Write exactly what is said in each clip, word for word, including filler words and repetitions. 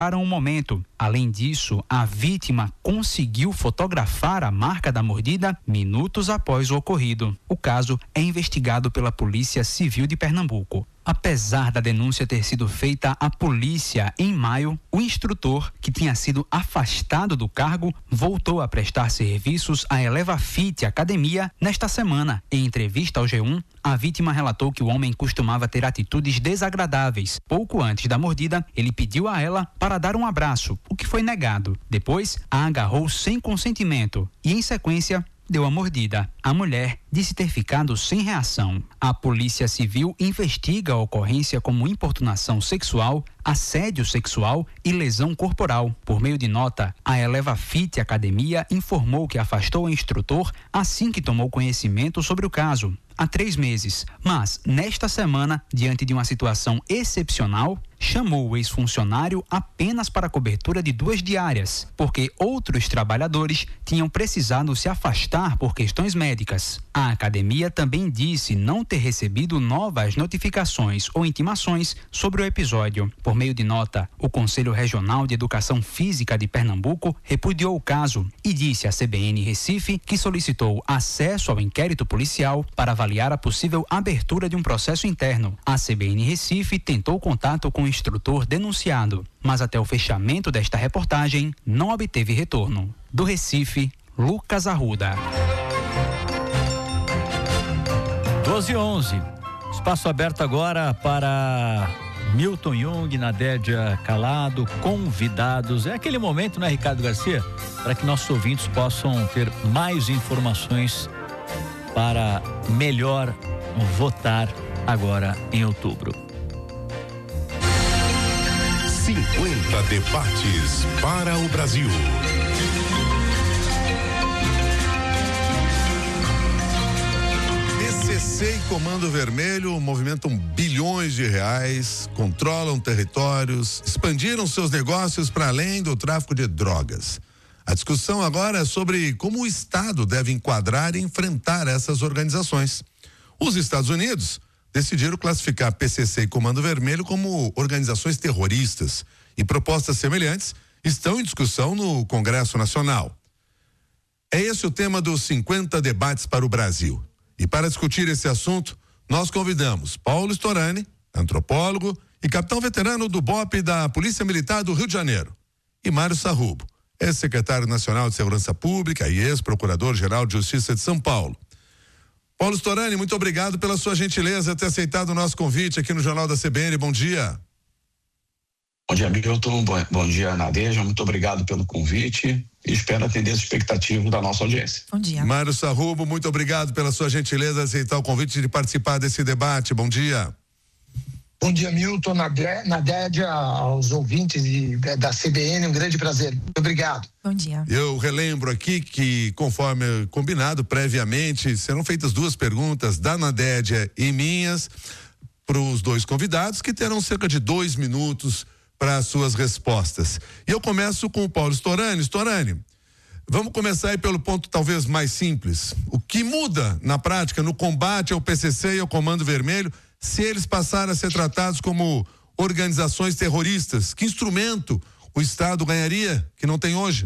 um momento. Além disso, a vítima conseguiu fotografar a marca da mordida minutos após o ocorrido. O caso é investigado pela Polícia Civil de Pernambuco. Apesar da denúncia ter sido feita à polícia em maio, o instrutor, que tinha sido afastado do cargo, voltou a prestar serviços à Elevafit Academia nesta semana. Em entrevista ao G um, a vítima relatou que o homem costumava ter atitudes desagradáveis. Pouco antes da mordida, ele pediu a ela para dar um abraço, o que foi negado. Depois, a agarrou sem consentimento e, em sequência, deu a mordida. A mulher disse ter ficado sem reação. A Polícia Civil investiga a ocorrência como importunação sexual, assédio sexual e lesão corporal. Por meio de nota, a Elevafit Academia informou que afastou o instrutor assim que tomou conhecimento sobre o caso, há três meses. Mas, nesta semana, diante de uma situação excepcional, chamou o ex-funcionário apenas para a cobertura de duas diárias, porque outros trabalhadores tinham precisado se afastar por questões médicas. A academia também disse não ter recebido novas notificações ou intimações sobre o episódio. Por meio de nota, o Conselho Regional de Educação Física de Pernambuco repudiou o caso e disse à C B N Recife que solicitou acesso ao inquérito policial para avaliar a possível abertura de um processo interno. A C B N Recife tentou contato com o instrutor denunciado, mas até o fechamento desta reportagem não obteve retorno. Do Recife, Lucas Arruda. doze e onze. Espaço aberto agora para Milton Jung, Nadédia Calado, convidados. É aquele momento, né, Ricardo Garcia? Para que nossos ouvintes possam ter mais informações para melhor votar agora em outubro. cinquenta debates para o Brasil. P C C e Comando Vermelho movimentam bilhões de reais, controlam territórios, expandiram seus negócios para além do tráfico de drogas. A discussão agora é sobre como o Estado deve enquadrar e enfrentar essas organizações. Os Estados Unidos decidiram classificar P C C e Comando Vermelho como organizações terroristas e propostas semelhantes estão em discussão no Congresso Nacional. É esse o tema dos cinquenta debates para o Brasil. E para discutir esse assunto, nós convidamos Paulo Storani, antropólogo e capitão veterano do B O P da Polícia Militar do Rio de Janeiro, e Mário Sarrubo, ex-secretário nacional de Segurança Pública e ex-procurador-geral de Justiça de São Paulo. Paulo Storani, muito obrigado pela sua gentileza ter aceitado o nosso convite aqui no Jornal da C B N. Bom dia. Bom dia, Milton. Bom, bom dia, Nadeja. Muito obrigado pelo convite e espero atender as expectativas da nossa audiência. Bom dia. Mário Sarrubo, muito obrigado pela sua gentileza de aceitar o convite de participar desse debate. Bom dia. Bom dia, Milton, Nadédia, aos ouvintes de, da C B N, um grande prazer. Muito obrigado. Bom dia. Eu relembro aqui que, conforme combinado previamente, serão feitas duas perguntas da Nadédia e minhas para os dois convidados, que terão cerca de dois minutos para as suas respostas. E eu começo com o Paulo Storani. Storani, vamos começar aí pelo ponto talvez mais simples. O que muda na prática no combate ao P C C e ao Comando Vermelho se eles passarem a ser tratados como organizações terroristas? Que instrumento o Estado ganharia que não tem hoje?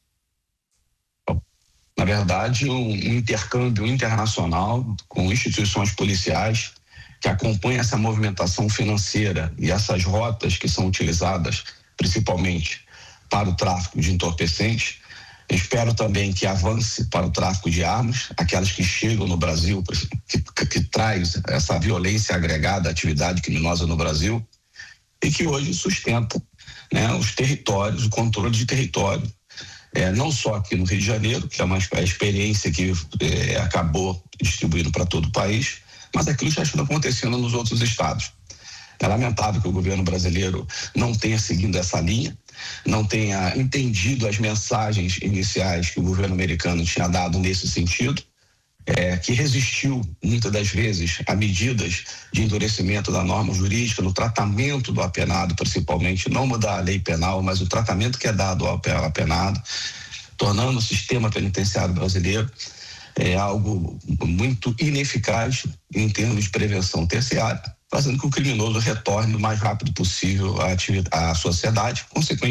Na verdade, um intercâmbio internacional com instituições policiais que acompanham essa movimentação financeira e essas rotas que são utilizadas principalmente para o tráfico de entorpecentes. Eu espero também que avance para o tráfico de armas, aquelas que chegam no Brasil, que, que, que traz essa violência agregada à atividade criminosa no Brasil, e que hoje sustenta, né, os territórios, o controle de território. É, não só aqui no Rio de Janeiro, que é uma experiência que é, acabou distribuindo para todo o país, mas aquilo já está acontecendo nos outros estados. É lamentável que o governo brasileiro não tenha seguido essa linha, não tenha entendido as mensagens iniciais que o governo americano tinha dado nesse sentido, é, que resistiu muitas das vezes a medidas de endurecimento da norma jurídica, no tratamento do apenado, principalmente, não mudar a lei penal, mas o tratamento que é dado ao apenado, tornando o sistema penitenciário brasileiro é algo muito ineficaz em termos de prevenção terciária, fazendo com que o criminoso retorne o mais rápido possível à, atividade, à sociedade, consequentemente